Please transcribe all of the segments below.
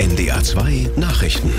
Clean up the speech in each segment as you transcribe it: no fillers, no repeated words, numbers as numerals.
NDR 2 Nachrichten.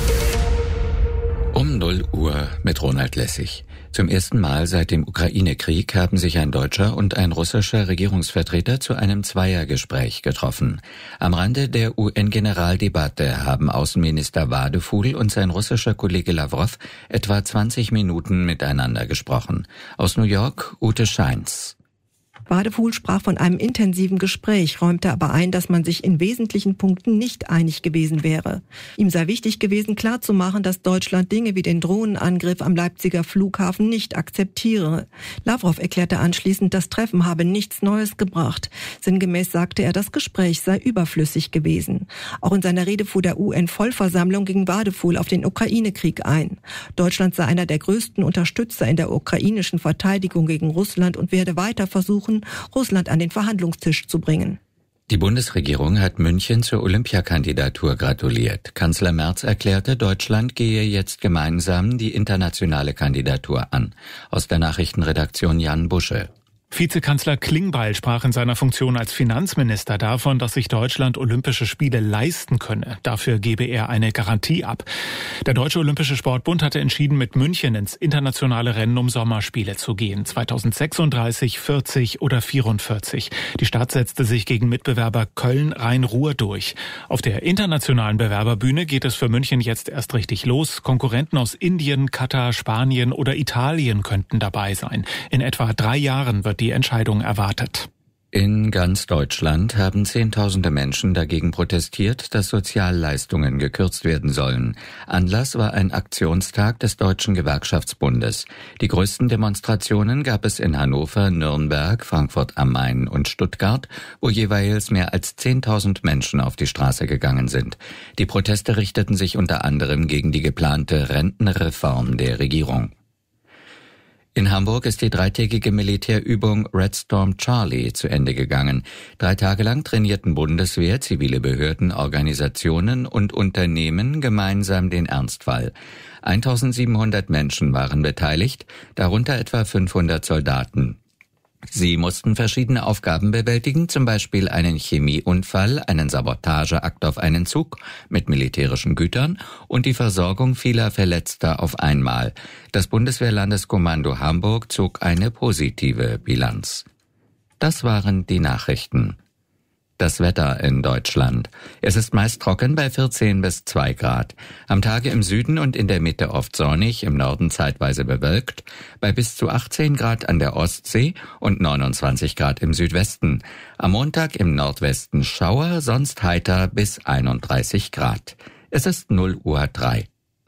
Um 0 Uhr mit Ronald Lessig. Zum ersten Mal seit dem Ukraine-Krieg haben sich ein deutscher und ein russischer Regierungsvertreter zu einem Zweiergespräch getroffen. Am Rande der UN-Generaldebatte haben Außenminister Wadefuhl und sein russischer Kollege Lawrow etwa 20 Minuten miteinander gesprochen. Aus New York, Ute Scheins. Wadefuhl sprach von einem intensiven Gespräch, räumte aber ein, dass man sich in wesentlichen Punkten nicht einig gewesen wäre. Ihm sei wichtig gewesen, klarzumachen, dass Deutschland Dinge wie den Drohnenangriff am Leipziger Flughafen nicht akzeptiere. Lawrow erklärte anschließend, das Treffen habe nichts Neues gebracht. Sinngemäß sagte er, das Gespräch sei überflüssig gewesen. Auch in seiner Rede vor der UN-Vollversammlung ging Wadefuhl auf den Ukraine-Krieg ein. Deutschland sei einer der größten Unterstützer in der ukrainischen Verteidigung gegen Russland und werde weiter versuchen, Russland an den Verhandlungstisch zu bringen. Die Bundesregierung hat München zur Olympiakandidatur gratuliert. Kanzler Merz erklärte, Deutschland gehe jetzt gemeinsam die internationale Kandidatur an. Aus der Nachrichtenredaktion Jan Busche. Vizekanzler Klingbeil sprach in seiner Funktion als Finanzminister davon, dass sich Deutschland Olympische Spiele leisten könne. Dafür gebe er eine Garantie ab. Der Deutsche Olympische Sportbund hatte entschieden, mit München ins internationale Rennen um Sommerspiele zu gehen. 2036, 40 oder 44. Die Stadt setzte sich gegen Mitbewerber Köln-Rhein-Ruhr durch. Auf der internationalen Bewerberbühne geht es für München jetzt erst richtig los. Konkurrenten aus Indien, Katar, Spanien oder Italien könnten dabei sein. In etwa 3 Jahren wird die Entscheidung erwartet. In ganz Deutschland haben Zehntausende Menschen dagegen protestiert, dass Sozialleistungen gekürzt werden sollen. Anlass war ein Aktionstag des Deutschen Gewerkschaftsbundes. Die größten Demonstrationen gab es in Hannover, Nürnberg, Frankfurt am Main und Stuttgart, wo jeweils mehr als 10.000 Menschen auf die Straße gegangen sind. Die Proteste richteten sich unter anderem gegen die geplante Rentenreform der Regierung. In Hamburg ist die 3-tägige Militärübung Red Storm Charlie zu Ende gegangen. 3 Tage lang trainierten Bundeswehr, zivile Behörden, Organisationen und Unternehmen gemeinsam den Ernstfall. 1700 Menschen waren beteiligt, darunter etwa 500 Soldaten. Sie mussten verschiedene Aufgaben bewältigen, zum Beispiel einen Chemieunfall, einen Sabotageakt auf einen Zug mit militärischen Gütern und die Versorgung vieler Verletzter auf einmal. Das Bundeswehrlandeskommando Hamburg zog eine positive Bilanz. Das waren die Nachrichten. Das Wetter in Deutschland. Es ist meist trocken bei 14 bis 2 Grad. Am Tage im Süden und in der Mitte oft sonnig, im Norden zeitweise bewölkt, bei bis zu 18 Grad an der Ostsee und 29 Grad im Südwesten. Am Montag im Nordwesten Schauer, sonst heiter bis 31 Grad. Es ist 0:03 Uhr.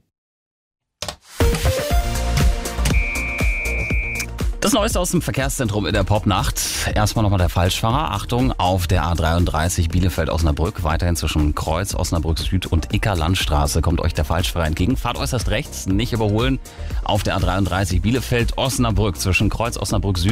Das Neueste aus dem Verkehrszentrum in der Popnacht. Erstmal nochmal der Falschfahrer. Achtung, auf der A33 Bielefeld-Osnabrück. Weiterhin zwischen Kreuz, Osnabrück Süd und Icker-Landstraße kommt euch der Falschfahrer entgegen. Fahrt äußerst rechts, nicht überholen. Auf der A33 Bielefeld-Osnabrück zwischen Kreuz, Osnabrück Süd